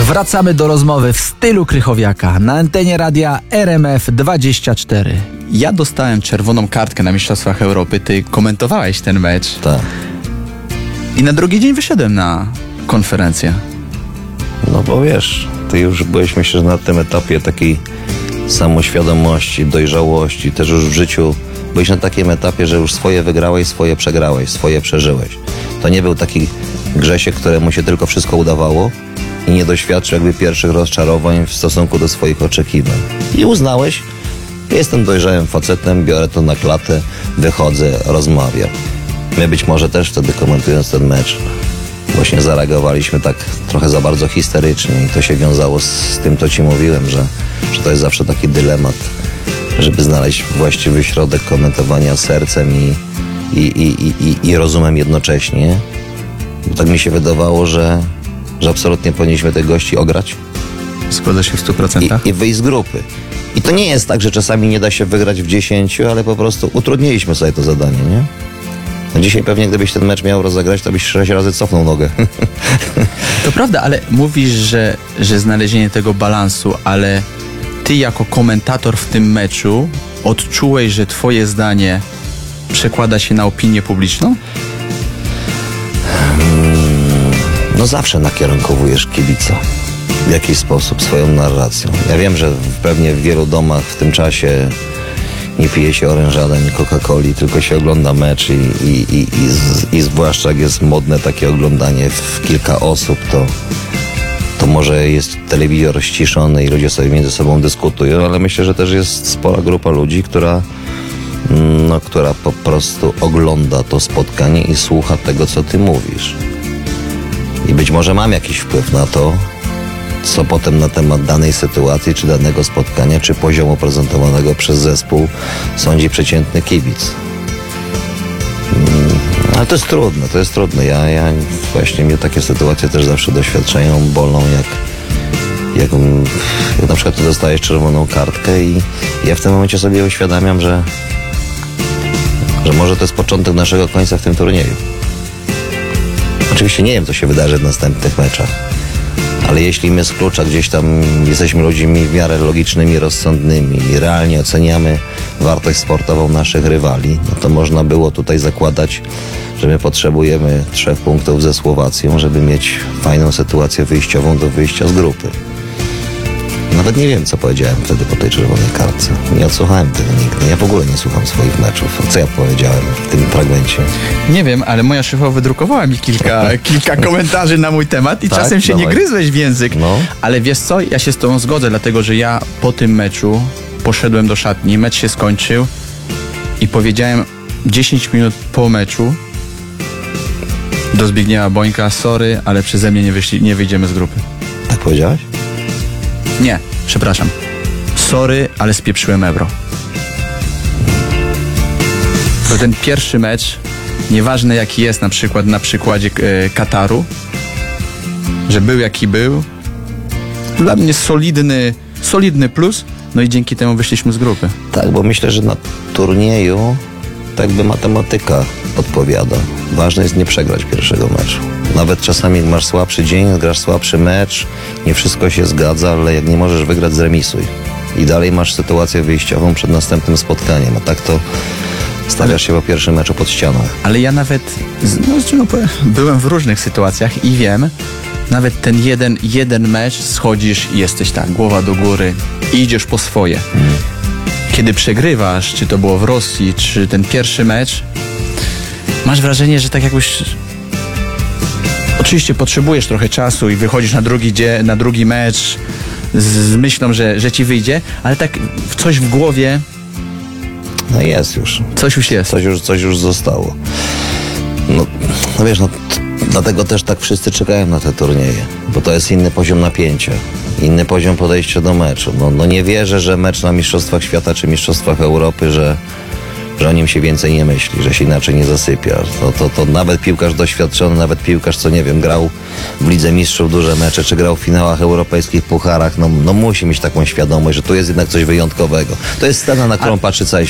Wracamy do rozmowy w stylu Krychowiaka na antenie radia RMF24. Ja dostałem czerwoną kartkę na Mistrzostwach Europy. Ty komentowałeś ten mecz. Tak. I na drugi dzień wyszedłem na konferencję. No bo wiesz, ty już byłeś, myślę, że na tym etapie takiej samoświadomości, dojrzałości, też już w życiu byłeś na takim etapie, że już swoje wygrałeś, swoje przegrałeś, swoje przeżyłeś. To nie był taki Grzesiek, któremu się tylko wszystko udawało i nie doświadczył jakby pierwszych rozczarowań w stosunku do swoich oczekiwań. I uznałeś, jestem dojrzałym facetem, biorę to na klatę, wychodzę, rozmawiam. My być może też wtedy, komentując ten mecz, właśnie zareagowaliśmy tak trochę za bardzo histerycznie i to się wiązało z tym, co ci mówiłem, że to jest zawsze taki dylemat, żeby znaleźć właściwy środek komentowania sercem i rozumem jednocześnie. Bo tak mi się wydawało, że absolutnie powinniśmy tych gości ograć. Zgodzę się w 100%. I wyjść z grupy. I to nie jest tak, że czasami nie da się wygrać w 10, ale po prostu utrudniliśmy sobie to zadanie, nie? No dzisiaj pewnie gdybyś ten mecz miał rozegrać, to byś 6 razy cofnął nogę. To prawda, ale mówisz, że znalezienie tego balansu, ale ty jako komentator w tym meczu odczułeś, że twoje zdanie przekłada się na opinię publiczną? No zawsze nakierunkowujesz kibica w jakiś sposób swoją narracją. Ja wiem, że pewnie w wielu domach w tym czasie nie pije się orężada ani Coca-Coli, tylko się ogląda mecz i zwłaszcza jak jest modne takie oglądanie w kilka osób, to może jest telewizor ściszony i ludzie sobie między sobą dyskutują, ale myślę, że też jest spora grupa ludzi, która po prostu ogląda to spotkanie i słucha tego, co ty mówisz. I być może mam jakiś wpływ na to, co potem na temat danej sytuacji, czy danego spotkania, czy poziomu prezentowanego przez zespół sądzi przeciętny kibic. Ale to jest trudne. Ja właśnie mnie takie sytuacje też zawsze doświadczają, bolą, jak na przykład ty dostajesz czerwoną kartkę i ja w tym momencie sobie uświadamiam, że może to jest początek naszego końca w tym turnieju. Oczywiście nie wiem, co się wydarzy w następnych meczach, ale jeśli my z klucza gdzieś tam jesteśmy ludźmi w miarę logicznymi, rozsądnymi i realnie oceniamy wartość sportową naszych rywali, no to można było tutaj zakładać, że my potrzebujemy 3 punktów ze Słowacją, żeby mieć fajną sytuację wyjściową do wyjścia z grupy. Nawet nie wiem, co powiedziałem wtedy po tej czerwonej kartce. Nie odsłuchałem tego nigdy. Ja w ogóle nie słucham swoich meczów. Co ja powiedziałem w tym fragmencie? Nie wiem, ale moja szefowa wydrukowała mi kilka komentarzy na mój temat i tak? czasem się nie gryzłeś w język. No. Ale wiesz co, ja się z tobą zgodzę, dlatego że ja po tym meczu poszedłem do szatni, mecz się skończył i powiedziałem 10 minut po meczu do Zbigniewa Bońka: sorry, ale przeze mnie nie wyjdziemy z grupy. Tak powiedziałeś? Nie, przepraszam. Sorry, ale spieprzyłem Ebro. To ten pierwszy mecz, nieważne jaki jest na przykładzie Kataru, że był jaki był, dla mnie solidny plus, no i dzięki temu wyszliśmy z grupy. Tak, bo myślę, że na turnieju tak by matematyka podpowiada. Ważne jest nie przegrać pierwszego meczu. Nawet czasami masz słabszy dzień, grasz słabszy mecz, nie wszystko się zgadza, ale jak nie możesz wygrać, zremisuj. I dalej masz sytuację wyjściową przed następnym spotkaniem, a tak to stawiasz się po pierwszym meczu pod ścianą. Ale ja nawet byłem w różnych sytuacjach i wiem, nawet ten jeden mecz schodzisz i jesteś tak, głowa do góry i idziesz po swoje. Kiedy przegrywasz, czy to było w Rosji, czy ten pierwszy mecz, masz wrażenie, że tak jakbyś... Oczywiście potrzebujesz trochę czasu i wychodzisz na drugi mecz z myślą, że ci wyjdzie, ale tak coś w głowie... No jest już. Coś już jest. Coś już zostało. No wiesz, dlatego też tak wszyscy czekają na te turnieje, bo to jest inny poziom napięcia, inny poziom podejścia do meczu. No nie wierzę, że mecz na Mistrzostwach Świata czy Mistrzostwach Europy, że o nim się więcej nie myśli, że się inaczej nie zasypia. To nawet piłkarz doświadczony, nawet piłkarz, co nie wiem, grał w Lidze Mistrzów duże mecze, czy grał w finałach europejskich, pucharach, no musi mieć taką świadomość, że tu jest jednak coś wyjątkowego. To jest scena, na którą patrzy cały